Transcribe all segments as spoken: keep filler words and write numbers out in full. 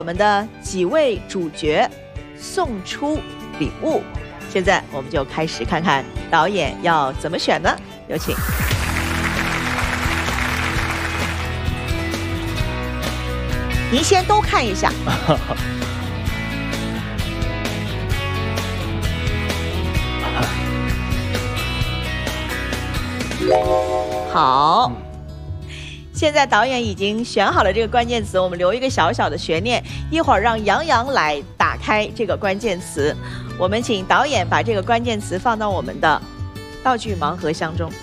我们的几位主角送出礼物，现在我们就开始看看导演要怎么选呢？有请。您先都看一下。好。现在导演已经选好了这个关键词，我们留一个小小的悬念，一会儿让杨洋来打开这个关键词。我们请导演把这个关键词放到我们的道具盲盒箱中。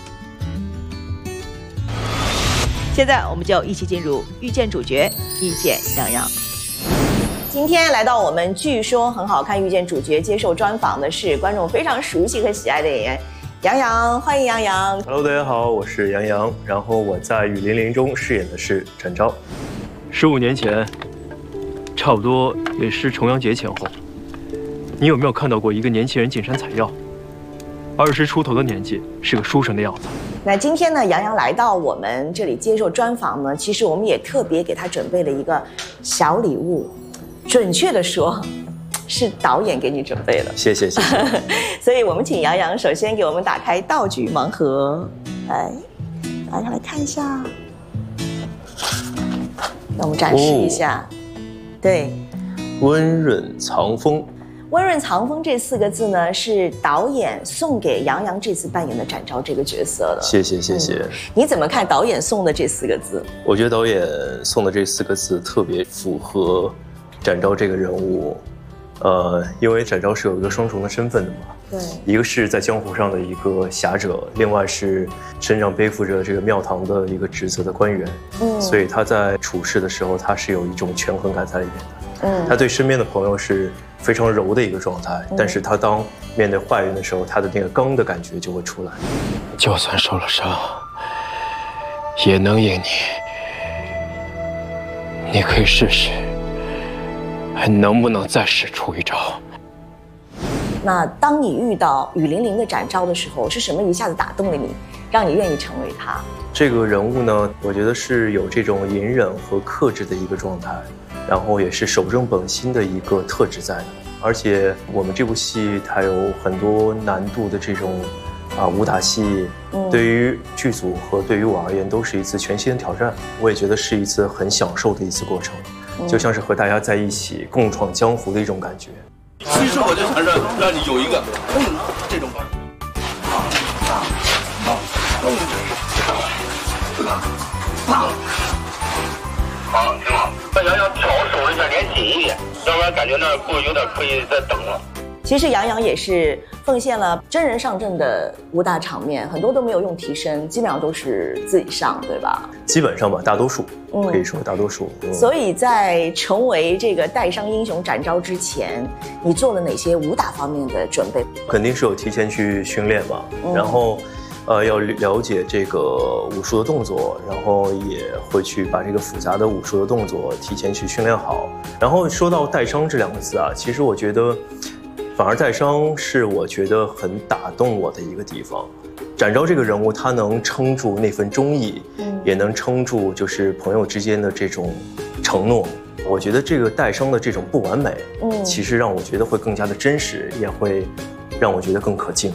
现在我们就一起进入遇见主角，遇见杨洋。今天来到我们据说很好看遇见主角接受专访的是观众非常熟悉和喜爱的演员杨洋，欢迎杨洋。 Hello， 大家好，我是杨洋。然后我在《雨霖铃》中饰演的是展昭。十五年前，差不多也是重阳节前后，你有没有看到过一个年轻人进山采药？二十出头的年纪，是个书生的样子。 那今天呢，杨洋来到我们这里接受专访呢，其实我们也特别给他准备了一个小礼物，准确的说，是导演给你准备的。 谢谢谢谢。 所以我们请杨洋首先给我们打开道具盲盒，来，大家来看一下。让我们展示一下，哦、对， 温润藏风。 温润藏风这四个字呢，是导演送给杨洋这次扮演的展昭这个角色的。 谢谢谢谢、嗯。 你怎么看导演送的这四个字？ 我觉得导演送的这四个字特别符合展昭这个人物。呃，因为展昭是有一个双重的身份的嘛， 对， 一个是在江湖上的一个侠者，另外是身上背负着这个庙堂的一个职责的官员，嗯，所以他在处事的时候，他是有一种权衡感在里面的，嗯，他对身边的朋友是非常柔的一个状态，嗯、但是他当面对坏人的时候，他的那个刚的感觉就会出来。 就算受了伤，也能赢你，你可以试试。还能不能再使出一招？ 那当你遇到雨霖铃的展昭的时候，是什么一下子打动了你，让你愿意成为他？ 这个人物呢，我觉得是有这种隐忍和克制的一个状态，然后也是守正本心的一个特质在的。而且我们这部戏它有很多难度的这种啊武打戏，嗯、对于剧组和对于我而言都是一次全新的挑战。我也觉得是一次很享受的一次过程。就像是和大家在一起共闯江湖的一种感觉。 其实我就想让让你有一个嗯这种感觉。好，挺好。那杨洋调手一下，连紧一点，要不然感觉那儿不有点可以再等了。 其实杨洋也是奉献了真人上阵的武打场面，很多都没有用替身，基本上都是自己上，对吧？ 基本上吧，大多数，可以说大多数。 嗯、所以在成为这个带伤英雄展昭之前，你做了哪些武打方面的准备？ 肯定是有提前去训练嘛，嗯、然后，呃，要了解这个武术的动作，然后也会去把这个复杂的武术的动作提前去训练好。然后说到带伤这两个字啊，其实我觉得。反而带伤是我觉得很打动我的一个地方。展昭这个人物，他能撑住那份忠义，嗯、也能撑住就是朋友之间的这种承诺。我觉得这个带伤的这种不完美，嗯、其实让我觉得会更加的真实，也会让我觉得更可敬。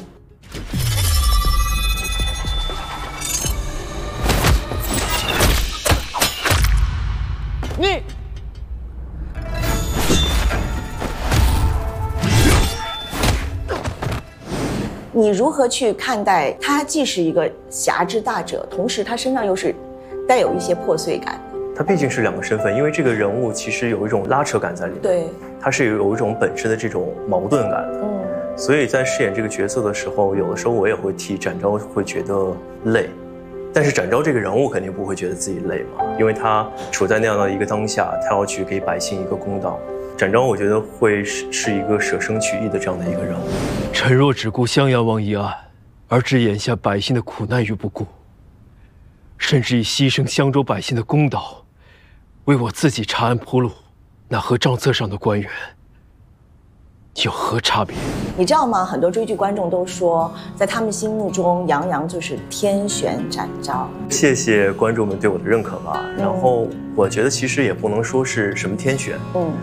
你。你如何去看待他？既是一个侠之大者，同时他身上又是带有一些破碎感。 他毕竟是两个身份，因为这个人物其实有一种拉扯感在里面。 对， 他是有一种本身的这种矛盾感的。嗯，所以在饰演这个角色的时候，有的时候我也会替展昭会觉得累，但是展昭这个人物肯定不会觉得自己累嘛，因为他处在那样的一个当下，他要去给百姓一个公道。展昭我觉得会是是一个舍生取义的这样的一个人物。 臣若只顾襄阳王一案，而置眼下百姓的苦难于不顾，甚至以牺牲襄州百姓的公道，为我自己查案铺路，那和账册上的官员有何差别？ 你知道吗？很多追剧观众都说，在他们心目中，杨洋就是天选展昭。 谢谢观众们对我的认可吧。然后我觉得其实也不能说是什么天选，嗯，